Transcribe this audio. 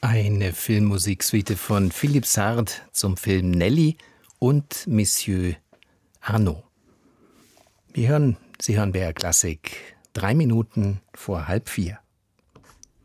Eine Filmmusiksuite von Philippe Sard zum Film Nelly und Monsieur Arnaud. Sie hören BR Klassik, 3 Minuten vor 3:30.